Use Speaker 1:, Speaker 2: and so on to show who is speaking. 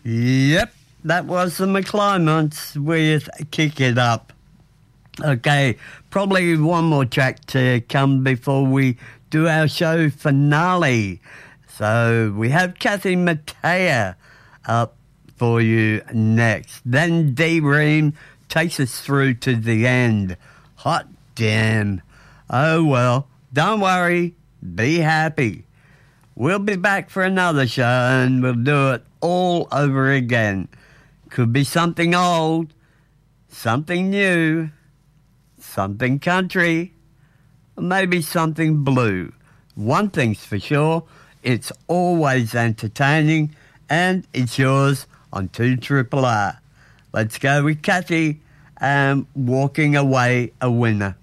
Speaker 1: Yep, that was the McClymonts with Kick It Up. Okay, probably one more track to come before we do our show finale. So we have Kathy Mattea up for you next. Then D-Ream takes us through to the end. Hot damn. Oh well, don't worry, be happy. We'll be back for another show and we'll do it all over again. Could be something old, something new, something country, or maybe something blue. One thing's for sure, it's always entertaining and it's yours on 2RRR. Let's go with Kathy and Walking Away a Winner.